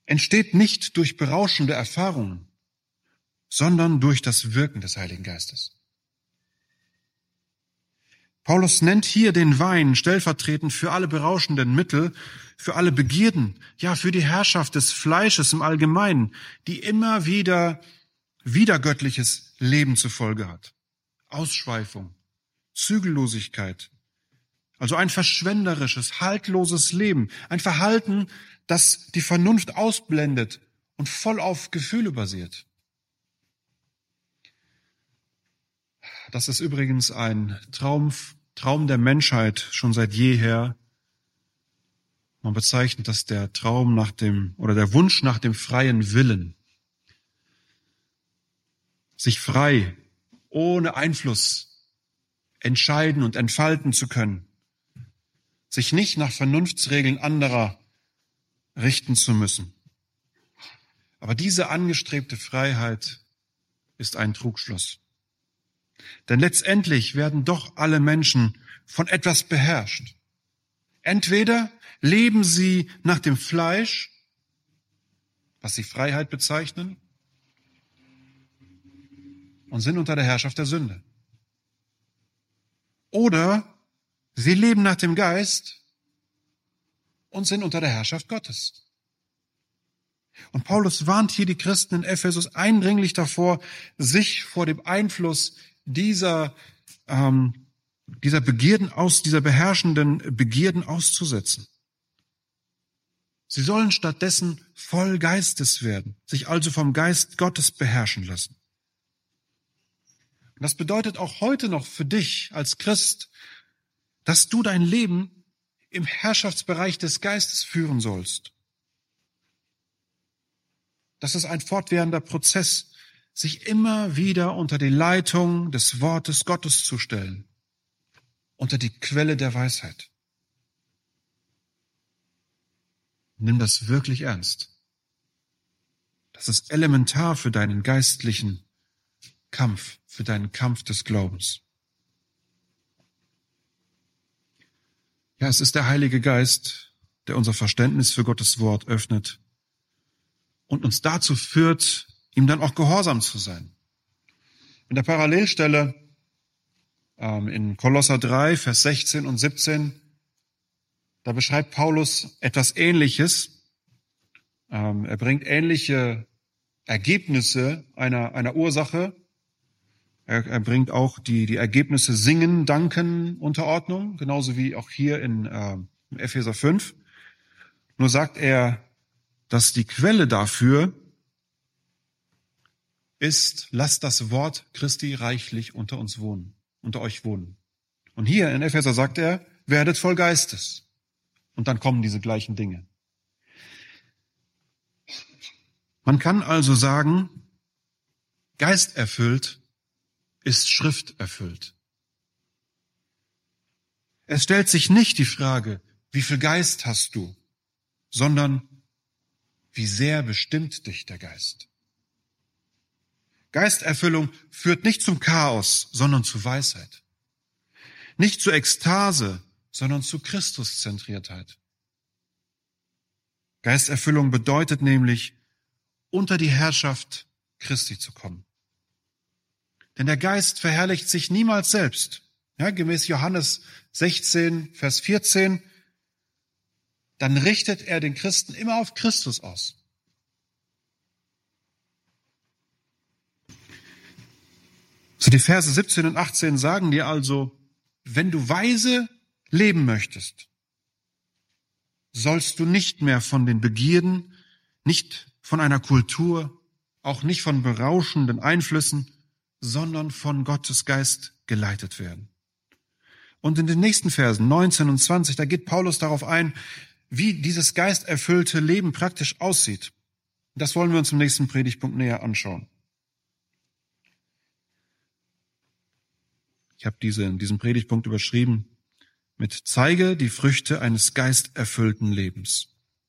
entsteht nicht durch berauschende Erfahrungen, sondern durch das Wirken des Heiligen Geistes. Paulus nennt hier den Wein stellvertretend für alle berauschenden Mittel, für alle Begierden, ja, für die Herrschaft des Fleisches im Allgemeinen, die immer wieder widergöttliches Leben zur Folge hat. Ausschweifung, Zügellosigkeit, also ein verschwenderisches, haltloses Leben, ein Verhalten, das die Vernunft ausblendet und voll auf Gefühle basiert. Das ist übrigens ein Traum der Menschheit schon seit jeher. Man bezeichnet das der Traum nach dem, oder der Wunsch nach dem freien Willen. Sich frei, ohne Einfluss entscheiden und entfalten zu können. Sich nicht nach Vernunftsregeln anderer richten zu müssen. Aber diese angestrebte Freiheit ist ein Trugschluss. Denn letztendlich werden doch alle Menschen von etwas beherrscht. Entweder leben sie nach dem Fleisch, was sie Freiheit bezeichnen, und sind unter der Herrschaft der Sünde. Oder sie leben nach dem Geist und sind unter der Herrschaft Gottes. Und Paulus warnt hier die Christen in Ephesus eindringlich davor, sich vor dem Einfluss dieser beherrschenden Begierden auszusetzen. Sie sollen stattdessen voll Geistes werden, sich also vom Geist Gottes beherrschen lassen. Und das bedeutet auch heute noch für dich als Christ, dass du dein Leben im Herrschaftsbereich des Geistes führen sollst. Das ist ein fortwährender Prozess, sich immer wieder unter die Leitung des Wortes Gottes zu stellen, unter die Quelle der Weisheit. Nimm das wirklich ernst. Das ist elementar für deinen geistlichen Kampf, für deinen Kampf des Glaubens. Ja, es ist der Heilige Geist, der unser Verständnis für Gottes Wort öffnet und uns dazu führt, ihm dann auch gehorsam zu sein. In der Parallelstelle in Kolosser 3, Vers 16 und 17, da beschreibt Paulus etwas Ähnliches. Er bringt ähnliche Ergebnisse einer Ursache. Er bringt auch die Ergebnisse Singen, Danken, Unterordnung, genauso wie auch hier in Epheser 5. Nur sagt er, dass die Quelle dafür ist, lasst das Wort Christi reichlich unter euch wohnen. Und hier in Epheser sagt er, werdet voll Geistes. Und dann kommen diese gleichen Dinge. Man kann also sagen, geisterfüllt ist schrifterfüllt. Es stellt sich nicht die Frage, wie viel Geist hast du, sondern wie sehr bestimmt dich der Geist. Geisterfüllung führt nicht zum Chaos, sondern zu Weisheit. Nicht zu Ekstase, sondern zu Christuszentriertheit. Geisterfüllung bedeutet nämlich, unter die Herrschaft Christi zu kommen. Denn der Geist verherrlicht sich niemals selbst. Ja, gemäß Johannes 16, Vers 14, dann richtet er den Christen immer auf Christus aus. So die Verse 17 und 18 sagen dir also, wenn du weise leben möchtest, sollst du nicht mehr von den Begierden, nicht von einer Kultur, auch nicht von berauschenden Einflüssen, sondern von Gottes Geist geleitet werden. Und in den nächsten Versen 19 und 20, da geht Paulus darauf ein, wie dieses geisterfüllte Leben praktisch aussieht. Das wollen wir uns im nächsten Predigtpunkt näher anschauen. Ich habe diesen Predigtpunkt überschrieben mit Zeige die Früchte eines geisterfüllten Lebens.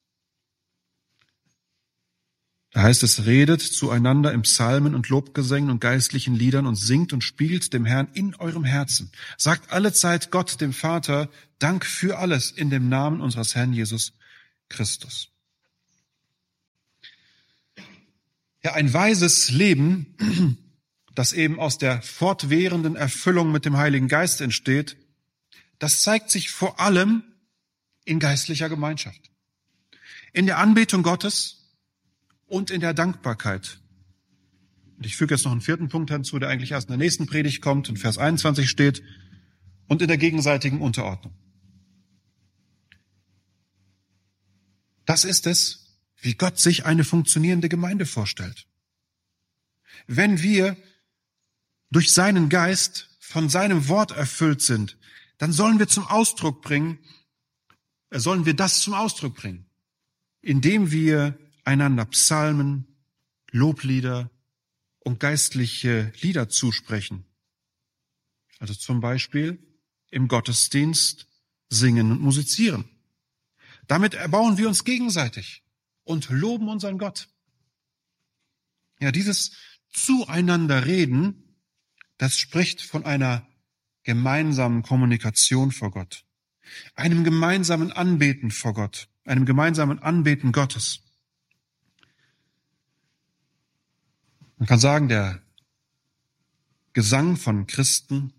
Da heißt es, redet zueinander in Psalmen und Lobgesängen und geistlichen Liedern und singt und spielt dem Herrn in eurem Herzen. Sagt allezeit Gott, dem Vater, Dank für alles in dem Namen unseres Herrn Jesus Christus. Ja, ein weises Leben, das eben aus der fortwährenden Erfüllung mit dem Heiligen Geist entsteht, das zeigt sich vor allem in geistlicher Gemeinschaft, in der Anbetung Gottes und in der Dankbarkeit. Und ich füge jetzt noch einen vierten Punkt hinzu, der eigentlich erst in der nächsten Predigt kommt, in Vers 21 steht, und in der gegenseitigen Unterordnung. Das ist es, wie Gott sich eine funktionierende Gemeinde vorstellt. Wenn wir durch seinen Geist von seinem Wort erfüllt sind, dann sollen wir das zum Ausdruck bringen, indem wir einander Psalmen, Loblieder und geistliche Lieder zusprechen. Also zum Beispiel im Gottesdienst singen und musizieren. Damit erbauen wir uns gegenseitig und loben unseren Gott. Ja, dieses Zueinander-Reden, das spricht von einer gemeinsamen Kommunikation vor Gott, einem gemeinsamen Anbeten vor Gott, einem gemeinsamen Anbeten Gottes. Man kann sagen, der Gesang von Christen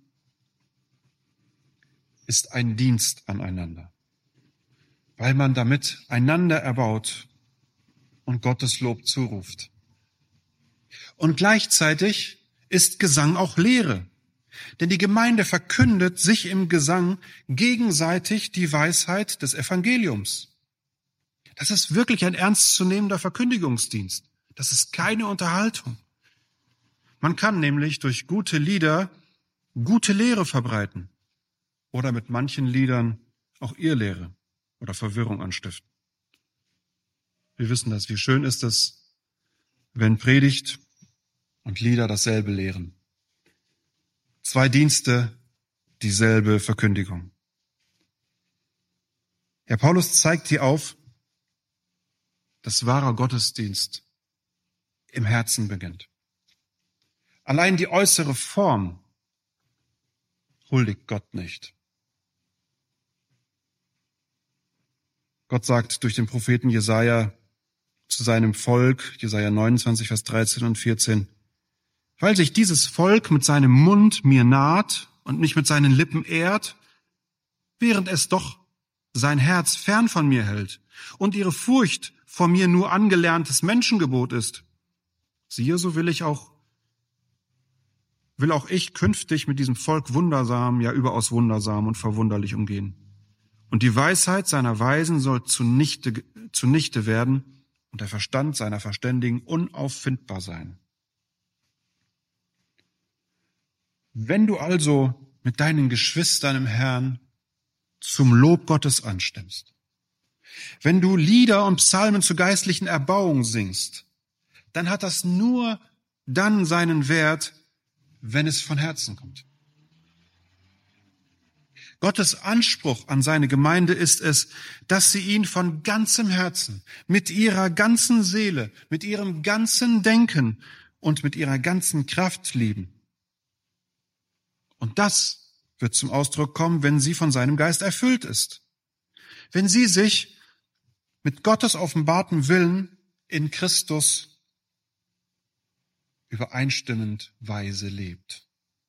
ist ein Dienst aneinander, weil man damit einander erbaut und Gottes Lob zuruft. Und gleichzeitig ist Gesang auch Lehre, denn die Gemeinde verkündet sich im Gesang gegenseitig die Weisheit des Evangeliums. Das ist wirklich ein ernstzunehmender Verkündigungsdienst. Das ist keine Unterhaltung. Man kann nämlich durch gute Lieder gute Lehre verbreiten oder mit manchen Liedern auch Irrlehre oder Verwirrung anstiften. Wir wissen das. Wie schön ist es, wenn Predigt und Lieder dasselbe lehren. Zwei Dienste, dieselbe Verkündigung. Herr Paulus zeigt hier auf, dass wahrer Gottesdienst im Herzen beginnt. Allein die äußere Form huldigt Gott nicht. Gott sagt durch den Propheten Jesaja zu seinem Volk, Jesaja 29, Vers 13 und 14, weil sich dieses Volk mit seinem Mund mir naht und mich mit seinen Lippen ehrt, während es doch sein Herz fern von mir hält und ihre Furcht vor mir nur angelerntes Menschengebot ist. Siehe, so will auch ich künftig mit diesem Volk wundersam, ja überaus wundersam und verwunderlich umgehen. Und die Weisheit seiner Weisen soll zunichte werden und der Verstand seiner Verständigen unauffindbar sein. Wenn du also mit deinen Geschwistern im Herrn zum Lob Gottes anstimmst, wenn du Lieder und Psalmen zur geistlichen Erbauung singst, dann hat das nur dann seinen Wert, wenn es von Herzen kommt. Gottes Anspruch an seine Gemeinde ist es, dass sie ihn von ganzem Herzen, mit ihrer ganzen Seele, mit ihrem ganzen Denken und mit ihrer ganzen Kraft lieben. Und das wird zum Ausdruck kommen, wenn sie von seinem Geist erfüllt ist. Wenn sie sich mit Gottes offenbartem Willen in Christus übereinstimmend weise lebt.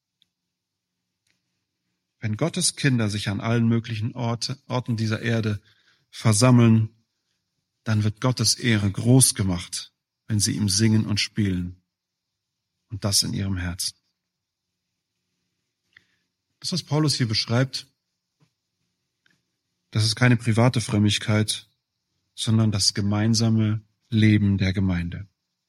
Wenn Gottes Kinder sich an allen möglichen Orten dieser Erde versammeln, dann wird Gottes Ehre groß gemacht, wenn sie ihm singen und spielen. Und das in ihrem Herzen. Das, was Paulus hier beschreibt, das ist keine private Frömmigkeit, sondern das gemeinsame Leben der Gemeinde.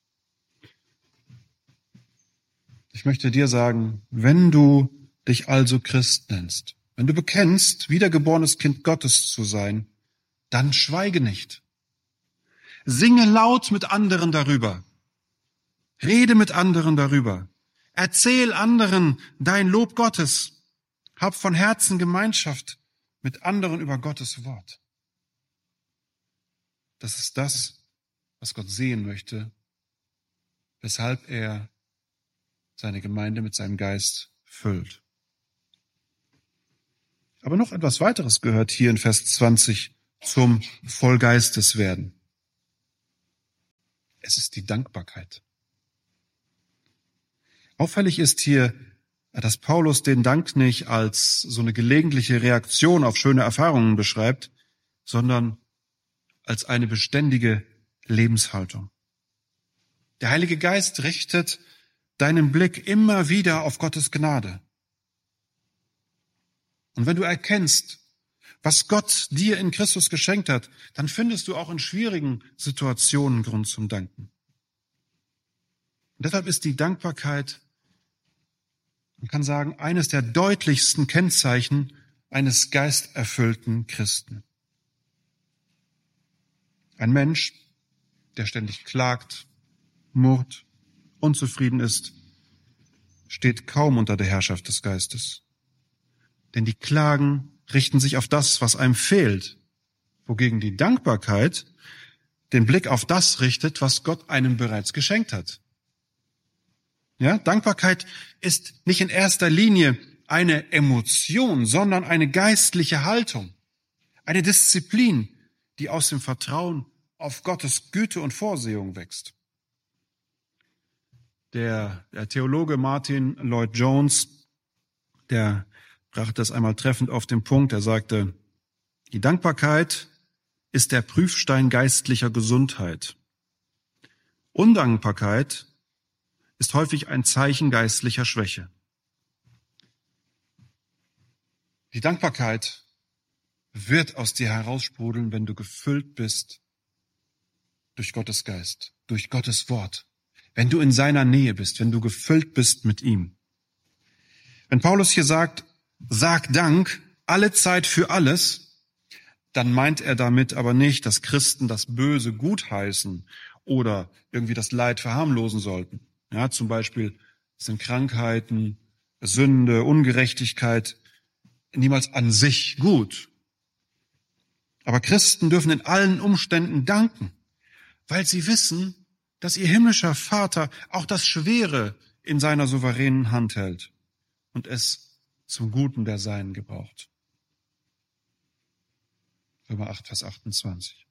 Ich möchte dir sagen, wenn du dich also Christ nennst, wenn du bekennst, wiedergeborenes Kind Gottes zu sein, dann schweige nicht. Singe laut mit anderen darüber. Rede mit anderen darüber. Erzähl anderen dein Lob Gottes. Hab von Herzen Gemeinschaft mit anderen über Gottes Wort. Das ist das, was Gott sehen möchte, weshalb er seine Gemeinde mit seinem Geist füllt. Aber noch etwas weiteres gehört hier in Vers 20 zum Vollgeistes werden. Es ist die Dankbarkeit. Auffällig ist hier, dass Paulus den Dank nicht als so eine gelegentliche Reaktion auf schöne Erfahrungen beschreibt, sondern als eine beständige Lebenshaltung. Der Heilige Geist richtet deinen Blick immer wieder auf Gottes Gnade. Und wenn du erkennst, was Gott dir in Christus geschenkt hat, dann findest du auch in schwierigen Situationen Grund zum Danken. Und deshalb ist die Dankbarkeit, man kann sagen, eines der deutlichsten Kennzeichen eines geisterfüllten Christen. Ein Mensch, der ständig klagt, murrt, unzufrieden ist, steht kaum unter der Herrschaft des Geistes. Denn die Klagen richten sich auf das, was einem fehlt, wogegen die Dankbarkeit den Blick auf das richtet, was Gott einem bereits geschenkt hat. Ja, Dankbarkeit ist nicht in erster Linie eine Emotion, sondern eine geistliche Haltung, eine Disziplin, die aus dem Vertrauen auf Gottes Güte und Vorsehung wächst. Der Theologe Martin Lloyd-Jones, der brachte das einmal treffend auf den Punkt. Er sagte, die Dankbarkeit ist der Prüfstein geistlicher Gesundheit. Undankbarkeit ist häufig ein Zeichen geistlicher Schwäche. Die Dankbarkeit wird aus dir heraussprudeln, wenn du gefüllt bist durch Gottes Geist, durch Gottes Wort. Wenn du in seiner Nähe bist, wenn du gefüllt bist mit ihm. Wenn Paulus hier sagt, sag Dank, alle Zeit für alles, dann meint er damit aber nicht, dass Christen das Böse gutheißen oder irgendwie das Leid verharmlosen sollten. Ja, zum Beispiel sind Krankheiten, Sünde, Ungerechtigkeit niemals an sich gut. Aber Christen dürfen in allen Umständen danken, weil sie wissen, dass ihr himmlischer Vater auch das Schwere in seiner souveränen Hand hält und es zum Guten der Seinen gebraucht. Römer 8, Vers 28.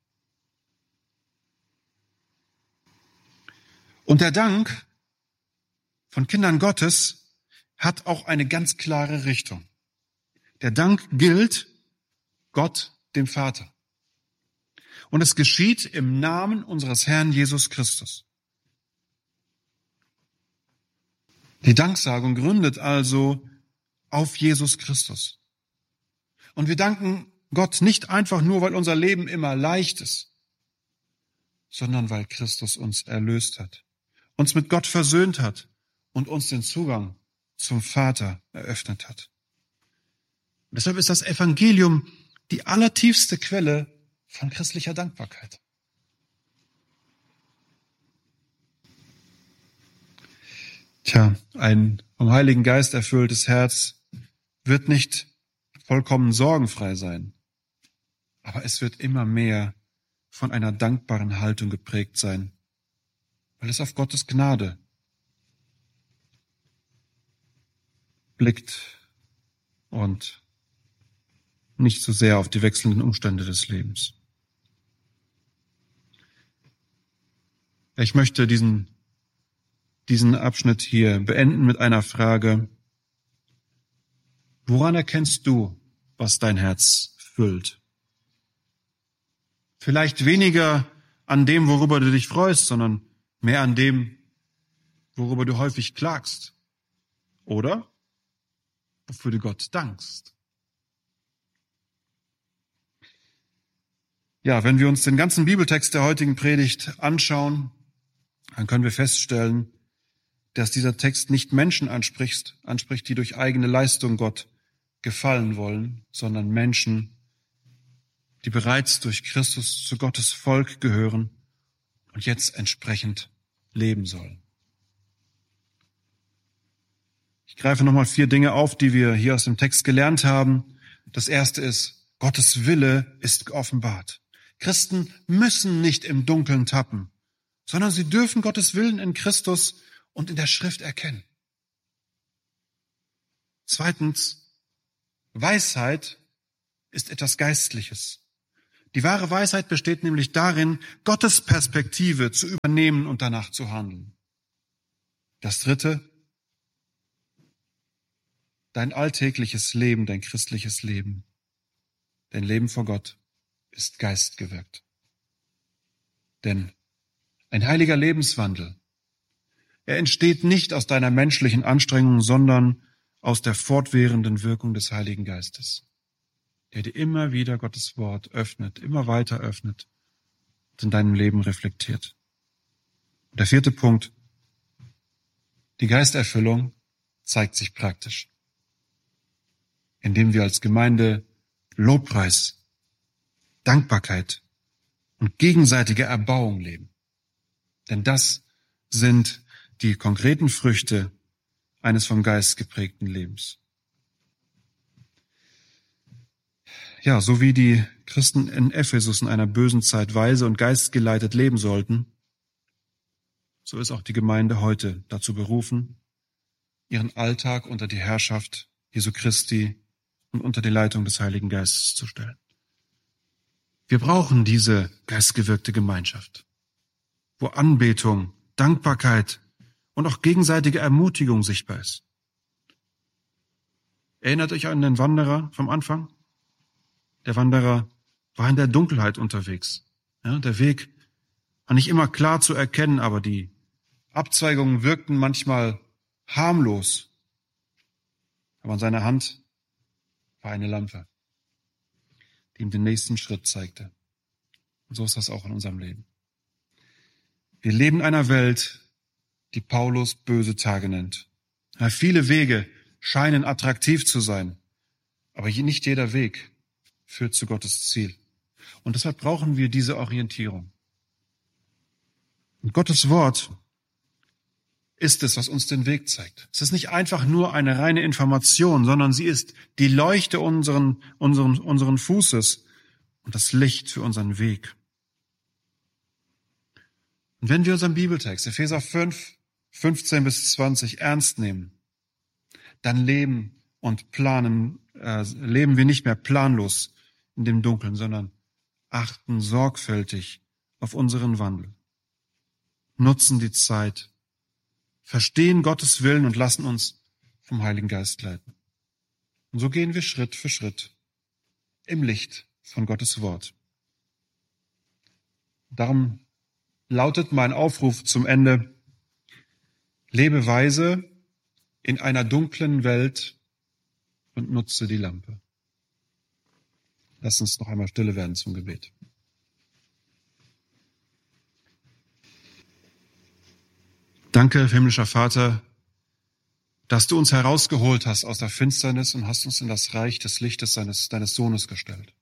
Und der Dank von Kindern Gottes hat auch eine ganz klare Richtung. Der Dank gilt Gott, dem Vater. Und es geschieht im Namen unseres Herrn Jesus Christus. Die Danksagung gründet also auf Jesus Christus. Und wir danken Gott nicht einfach nur, weil unser Leben immer leicht ist, sondern weil Christus uns erlöst hat, uns mit Gott versöhnt hat und uns den Zugang zum Vater eröffnet hat. Und deshalb ist das Evangelium die allertiefste Quelle von christlicher Dankbarkeit. Tja, ein vom Heiligen Geist erfülltes Herz wird nicht vollkommen sorgenfrei sein, aber es wird immer mehr von einer dankbaren Haltung geprägt sein, weil es auf Gottes Gnade blickt und nicht so sehr auf die wechselnden Umstände des Lebens. Ich möchte diesen Abschnitt hier beenden mit einer Frage. Woran erkennst du, was dein Herz füllt? Vielleicht weniger an dem, worüber du dich freust, sondern mehr an dem, worüber du häufig klagst. Oder wofür du Gott dankst. Ja, wenn wir uns den ganzen Bibeltext der heutigen Predigt anschauen, dann können wir feststellen, dass dieser Text nicht Menschen anspricht, die durch eigene Leistung Gott gefallen wollen, sondern Menschen, die bereits durch Christus zu Gottes Volk gehören und jetzt entsprechend leben sollen. Ich greife nochmal 4 Dinge auf, die wir hier aus dem Text gelernt haben. Das erste ist, Gottes Wille ist geoffenbart. Christen müssen nicht im Dunkeln tappen, sondern sie dürfen Gottes Willen in Christus und in der Schrift erkennen. Zweitens, Weisheit ist etwas Geistliches. Die wahre Weisheit besteht nämlich darin, Gottes Perspektive zu übernehmen und danach zu handeln. Das dritte, dein alltägliches Leben, dein christliches Leben, dein Leben vor Gott ist geistgewirkt. Denn ein heiliger Lebenswandel, er entsteht nicht aus deiner menschlichen Anstrengung, sondern aus der fortwährenden Wirkung des Heiligen Geistes, der dir immer wieder Gottes Wort öffnet, immer weiter öffnet und in deinem Leben reflektiert. Und der 4. Punkt, die Geisterfüllung zeigt sich praktisch, indem wir als Gemeinde Lobpreis, Dankbarkeit und gegenseitige Erbauung leben. Denn das sind die konkreten Früchte eines vom Geist geprägten Lebens. Ja, so wie die Christen in Ephesus in einer bösen Zeit weise und geistgeleitet leben sollten, so ist auch die Gemeinde heute dazu berufen, ihren Alltag unter die Herrschaft Jesu Christi und unter die Leitung des Heiligen Geistes zu stellen. Wir brauchen diese geistgewirkte Gemeinschaft, wo Anbetung, Dankbarkeit und auch gegenseitige Ermutigung sichtbar ist. Erinnert euch an den Wanderer vom Anfang? Der Wanderer war in der Dunkelheit unterwegs. Ja, der Weg war nicht immer klar zu erkennen, aber die Abzweigungen wirkten manchmal harmlos. Aber an seiner Hand war eine Lampe, die ihm den nächsten Schritt zeigte. Und so ist das auch in unserem Leben. Wir leben in einer Welt, die Paulus böse Tage nennt. Ja, viele Wege scheinen attraktiv zu sein, aber nicht jeder Weg führt zu Gottes Ziel. Und deshalb brauchen wir diese Orientierung. Und Gottes Wort ist es, was uns den Weg zeigt. Es ist nicht einfach nur eine reine Information, sondern sie ist die Leuchte unseren Fußes und das Licht für unseren Weg. Und wenn wir unseren Bibeltext, Epheser 5, 15 bis 20, ernst nehmen, dann leben wir nicht mehr planlos in dem Dunkeln, sondern achten sorgfältig auf unseren Wandel, nutzen die Zeit, verstehen Gottes Willen und lassen uns vom Heiligen Geist leiten. Und so gehen wir Schritt für Schritt im Licht von Gottes Wort. Darum lautet mein Aufruf zum Ende: Lebe weise in einer dunklen Welt und nutze die Lampe. Lass uns noch einmal stille werden zum Gebet. Danke, himmlischer Vater, dass du uns herausgeholt hast aus der Finsternis und hast uns in das Reich des Lichtes deines Sohnes gestellt.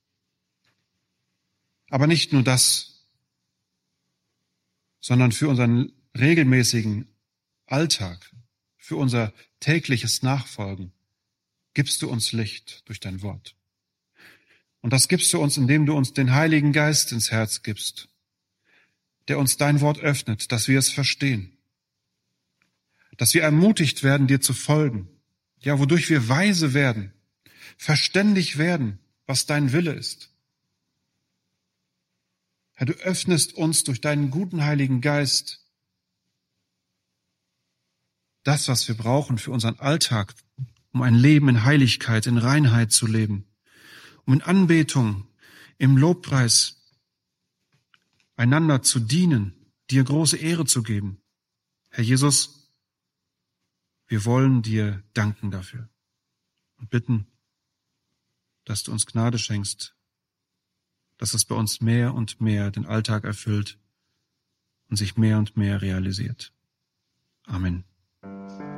Aber nicht nur das, sondern für unseren regelmäßigen Alltag, für unser tägliches Nachfolgen, gibst du uns Licht durch dein Wort. Und das gibst du uns, indem du uns den Heiligen Geist ins Herz gibst, der uns dein Wort öffnet, dass wir es verstehen, dass wir ermutigt werden, dir zu folgen, ja, wodurch wir weise werden, verständig werden, was dein Wille ist. Herr, du öffnest uns durch deinen guten Heiligen Geist das, was wir brauchen für unseren Alltag, um ein Leben in Heiligkeit, in Reinheit zu leben, um in Anbetung, im Lobpreis einander zu dienen, dir große Ehre zu geben. Herr Jesus, wir wollen dir danken dafür und bitten, dass du uns Gnade schenkst, dass es bei uns mehr und mehr den Alltag erfüllt und sich mehr und mehr realisiert. Amen.